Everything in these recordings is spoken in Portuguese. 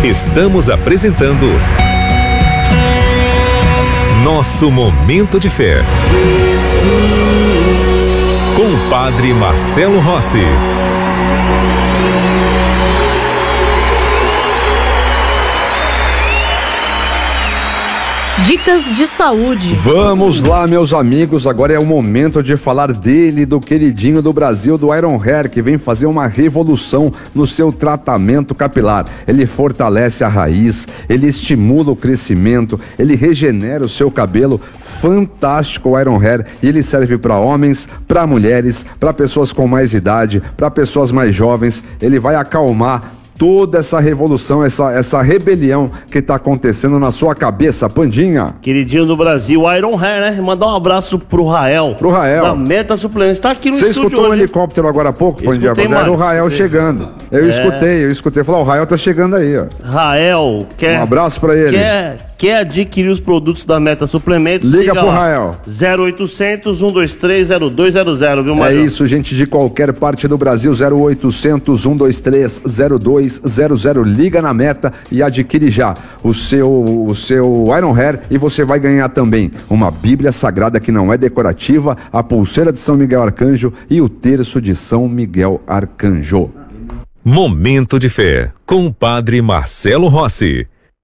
Estamos apresentando Nosso Momento de Fé. Com o Padre Marcelo Rossi. Dicas de saúde. Vamos lá, meus amigos, agora é o momento de falar dele, do queridinho do Brasil, do Iron Hair, que vem fazer uma revolução no seu tratamento capilar. Ele fortalece a raiz, ele estimula o crescimento, ele regenera o seu cabelo. Fantástico o Iron Hair, e ele serve para homens, para mulheres, para pessoas com mais idade, para pessoas mais jovens. Ele vai acalmar toda essa revolução, essa rebelião que está acontecendo na sua cabeça, Pandinha. Queridinho do Brasil, Iron Hair, né? Mandar um abraço pro Rael. Pro Rael. Da Meta Suplementos. Tá aqui no Você estúdio. escutou hoje. um helicóptero agora há pouco, Pandinha? Mas era o Rael chegando. Eu escutei. Falou, o Rael tá chegando aí, ó. Rael, Um abraço pra ele. Quer adquirir os produtos da Meta Suplementos? Liga pro Rael. 0800 123 0200, viu, Mário? É isso, gente, de qualquer parte do Brasil, 0800 123 0200. Liga na Meta e adquire já o seu Iron Hair, e você vai ganhar também uma Bíblia Sagrada que não é decorativa, a pulseira de São Miguel Arcanjo e o terço de São Miguel Arcanjo. Momento de Fé, com o Padre Marcelo Rossi.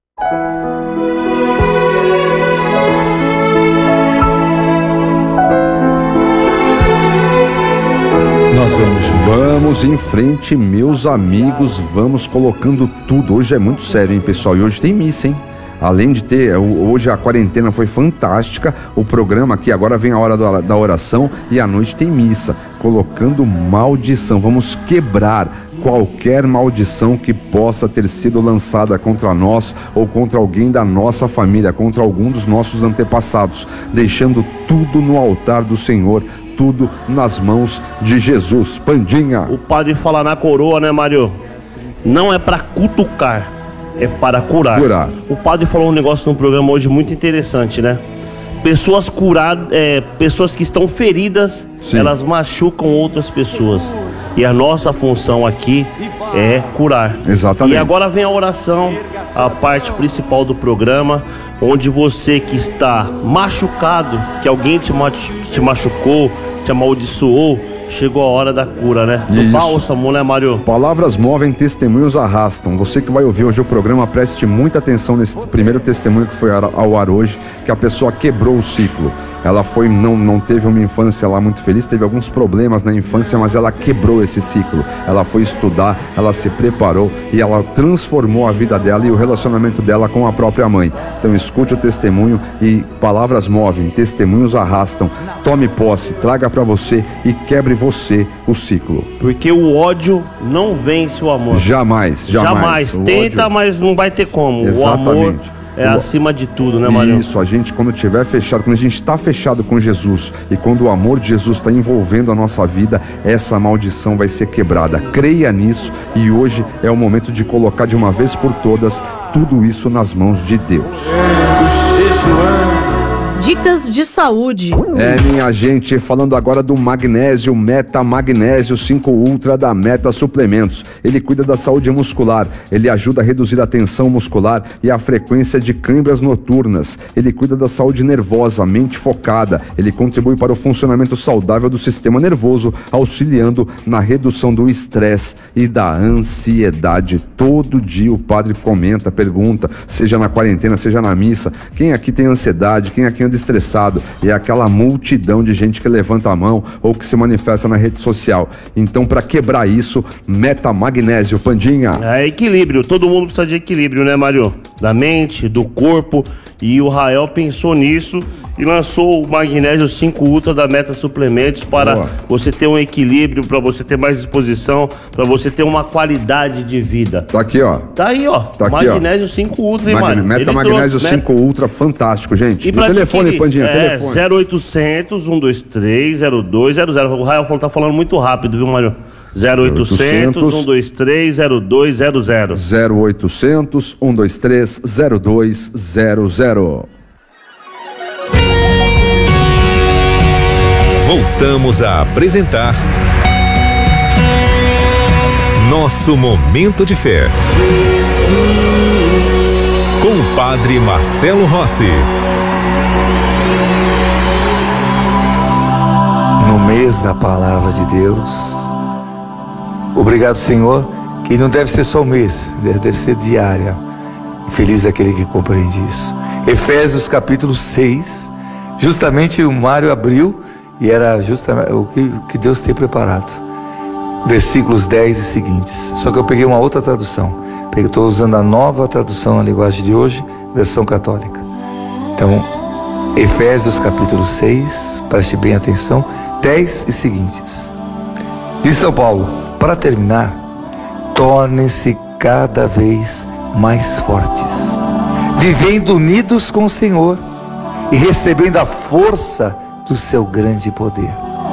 Vamos em frente, meus amigos, vamos colocando tudo. Hoje é muito sério, hein, pessoal? E hoje tem missa, hein? Além de ter, hoje a quarentena foi fantástica, o programa aqui, agora vem a hora da oração e à noite tem missa, colocando maldição. Vamos quebrar qualquer maldição que possa ter sido lançada contra nós ou contra alguém da nossa família, contra algum dos nossos antepassados, deixando tudo no altar do Senhor, tudo nas mãos de Jesus. Pandinha. O padre fala na coroa, né, Mário? Não é para cutucar, é para curar. O padre falou um negócio no programa hoje muito interessante, né? Pessoas curadas, pessoas que estão feridas, sim, elas machucam outras pessoas. E a nossa função aqui é curar. Exatamente. E agora vem a oração, a parte principal do programa, onde você que está machucado, que alguém te machucou, te amaldiçoou, chegou a hora da cura, né? Do bálsamo, né, Mário? Palavras movem, testemunhos arrastam. Você que vai ouvir hoje o programa, preste muita atenção nesse primeiro testemunho que foi ao ar hoje, que a pessoa quebrou o ciclo. Ela não teve uma infância lá muito feliz, teve alguns problemas na infância, mas ela quebrou esse ciclo. Ela foi estudar, ela se preparou e ela transformou a vida dela e o relacionamento dela com a própria mãe. Então escute o testemunho e palavras movem, testemunhos arrastam. Tome posse, traga pra você e quebre você o ciclo. Porque o ódio não vence o amor. Jamais. Tenta, ódio, mas não vai ter como. Exatamente. O amor é acima de tudo, né, Mário? Isso, a gente quando estiver fechado, quando a gente está fechado com Jesus e quando o amor de Jesus está envolvendo a nossa vida, essa maldição vai ser quebrada. Creia nisso e hoje é o momento de colocar de uma vez por todas tudo isso nas mãos de Deus. Dicas de saúde. Minha gente, falando agora do magnésio, Meta Magnésio 5 Ultra da Meta Suplementos. Ele cuida da saúde muscular, ele ajuda a reduzir a tensão muscular e a frequência de câimbras noturnas. Ele cuida da saúde nervosa, mente focada. Ele contribui para o funcionamento saudável do sistema nervoso, auxiliando na redução do estresse e da ansiedade. Todo dia o padre comenta, pergunta, seja na quarentena, seja na missa, quem aqui tem ansiedade, quem aqui anda estressado, e é aquela multidão de gente que levanta a mão ou que se manifesta na rede social. Então, para quebrar isso, Meta Magnésio, Pandinha. É equilíbrio, todo mundo precisa de equilíbrio, né, Mário? Da mente, do corpo, e o Rael pensou nisso e lançou o Magnésio 5 Ultra da Meta Suplementos para você ter um equilíbrio, para você ter mais disposição, para você ter uma qualidade de vida. Tá aqui, ó. Tá aí, ó. Tá aqui, Magnésio 5 Ultra, hein, Mário? Meta Magnésio 5 Ultra, fantástico, gente. E o telefone, Pandinha, telefone. 0800 123 0200. O Rael tá falando muito rápido, viu, Mário? 0800 123 0200. 0800 123 0200. Voltamos a apresentar Nosso Momento de Fé. Jesus. com o Padre Marcelo Rossi. No mês da palavra de Deus, obrigado, Senhor, que não deve ser só o mês, deve ser diária. Feliz aquele que compreende isso. Efésios capítulo 6, justamente o Mário abriu e era justamente o que Deus tem preparado. Versículos 10 e seguintes. Só que eu peguei uma outra tradução. Estou usando a nova tradução na linguagem de hoje, versão católica. Então, Efésios capítulo 6, preste bem atenção, 10 e seguintes. Diz São Paulo: para terminar, tornem-se cada vez mais fortes, vivendo unidos com o Senhor e recebendo a força do seu grande poder.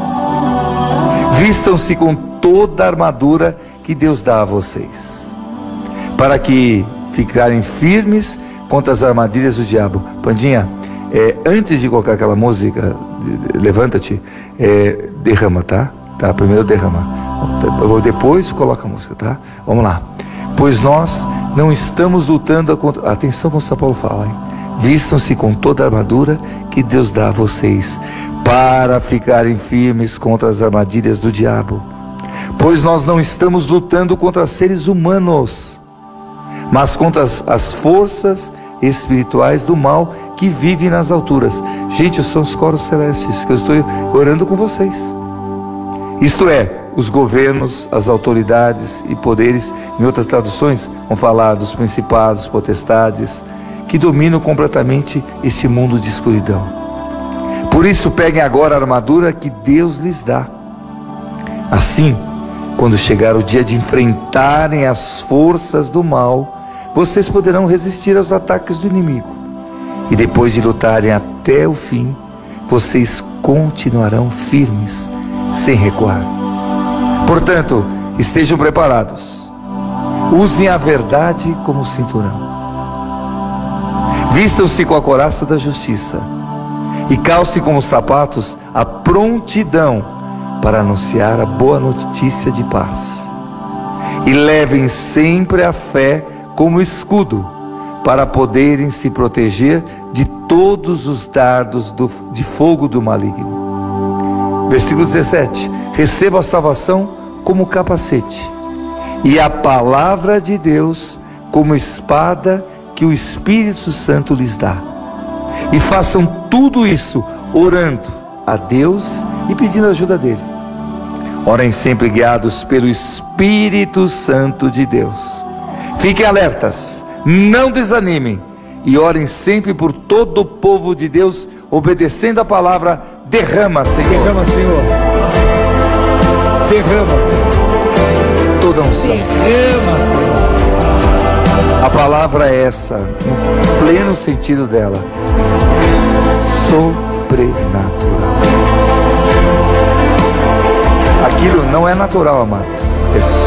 Vistam-se com toda a armadura que Deus dá a vocês, para que ficarem firmes contra as armadilhas do diabo. Pandinha, antes de colocar aquela música, levanta-te, derrama, tá? Primeiro derrama. Depois coloca a música, tá? Vamos lá. Pois nós não estamos lutando contra... Atenção como São Paulo fala, hein? Vistam-se com toda a armadura que Deus dá a vocês, para ficarem firmes contra as armadilhas do diabo. Pois nós não estamos lutando contra seres humanos, mas contra as forças espirituais do mal que vivem nas alturas. Gente, são os coros celestes que eu estou orando com vocês. Isto é, os governos, as autoridades e poderes. Em outras traduções vão falar dos principados, potestades, que dominam completamente este mundo de escuridão. Por isso peguem agora a armadura que Deus lhes dá. Assim, quando chegar o dia de enfrentarem as forças do mal, vocês poderão resistir aos ataques do inimigo. E depois de lutarem até o fim, vocês continuarão firmes, sem recuar. Portanto, estejam preparados. Usem a verdade como cinturão. Vistam-se com a couraça da justiça e calcem como sapatos a prontidão para anunciar a boa notícia de paz. E levem sempre a fé como escudo, para poderem se proteger de todos os dardos de fogo do maligno. Versículo 17. Recebam a salvação como capacete e a palavra de Deus como espada que o Espírito Santo lhes dá. E façam tudo isso orando a Deus e pedindo a ajuda dele. Orem sempre guiados pelo Espírito Santo de Deus. Fiquem alertas, não desanimem e orem sempre por todo o povo de Deus, obedecendo a palavra. Derrama, Senhor. Derrama, Senhor. Derrama, Senhor. Toda unção. Derrama, Senhor. A palavra é essa, no pleno sentido dela: sobrenatural. Aquilo não é natural, amados, é